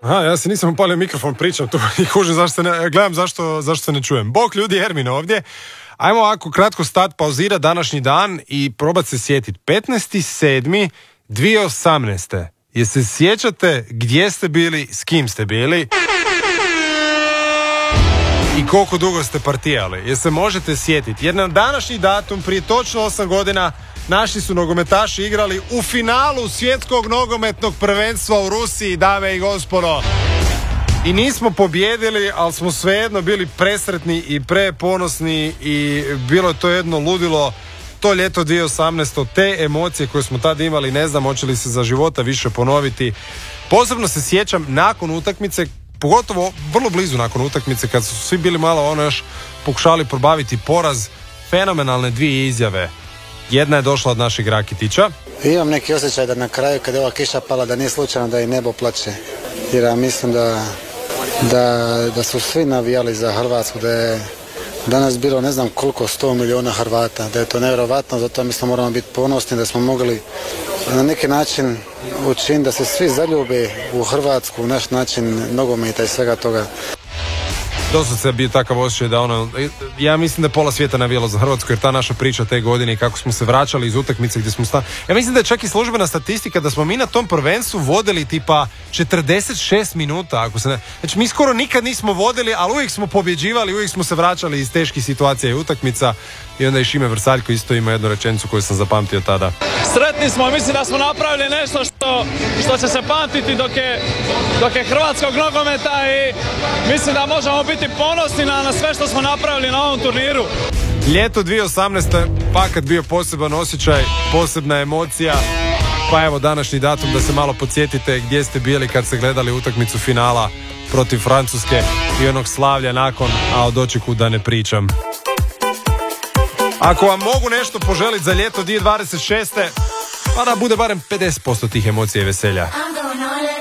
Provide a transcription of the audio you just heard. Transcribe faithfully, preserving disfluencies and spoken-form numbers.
Aha, ja se nisam upalio mikrofon, pričam tu i kužim zašto se ne, gledam zašto, zašto se ne čujem. Bok ljudi, Ermin ovdje. Ajmo ovako kratko stat, pauzira današnji dan i probat se sjetiti. petnaesti sedmi dvije tisuće osamnaeste. Jel se sjećate gdje ste bili, s kim ste bili i koliko dugo ste partijali? Jel se možete sjetiti? Jer na današnji datum, prije točno osam godina, naši su nogometaši igrali u finalu svjetskog nogometnog prvenstva u Rusiji, dame i gospodo. I nismo pobjedili, ali smo svejedno bili presretni i preponosni i bilo je to jedno ludilo. To ljeto dvije tisuće osamnaeste. Te emocije koje smo tada imali, ne znam hoće li se za života više ponoviti. Posebno se sjećam nakon utakmice, pogotovo vrlo blizu nakon utakmice, kad su svi bili malo ono još pokušali probaviti poraz, fenomenalne dvije izjave. Jedna je došla od našeg Rakitića. Imam neki osjećaj da na kraju kad je ova kiša pala da nije slučajno da i nebo plače. Jer ja mislim da, da, da su svi navijali za Hrvatsku, da je danas bilo ne znam koliko sto milijuna Hrvata, da je to nevjerovatno, zato mislim moramo biti ponosni da smo mogli na neki način učiniti da se svi zaljube u Hrvatsku, u naš način nogometa i svega toga. Dosad se bio takav osjećaj da ono, ja mislim da je pola svijeta navijalo za Hrvatsku, jer ta naša priča te godine i kako smo se vraćali iz utakmice gdje smo sta... Ja mislim da je čak i službena statistika da smo mi na tom prvenstvu vodili tipa četrdeset šest minuta, ako se ne... Znači mi skoro nikad nismo vodili, ali uvijek smo pobjeđivali, uvijek smo se vraćali iz teških situacija i utakmica. I onda i Šime Vrsaljko isto ima jednu rečenicu koju sam zapamtio tada. Sretni smo, mislim da smo napravili nešto što, što će se pamtiti dok je, dok je hrvatskog nogometa i mislim da možemo biti ponosni na, na sve što smo napravili na ovom turniru. Ljeto dvije tisuće osamnaeste. Pakat bio poseban osjećaj, posebna emocija. Pa evo današnji datum da se malo podsjetite gdje ste bili kad ste gledali utakmicu finala protiv Francuske i onog slavlja nakon, a o dočeku da ne pričam. Ako vam mogu nešto poželiti za ljeto dvije tisuće dvadeset šeste. Pa da bude barem pedeset posto tih emocija i veselja.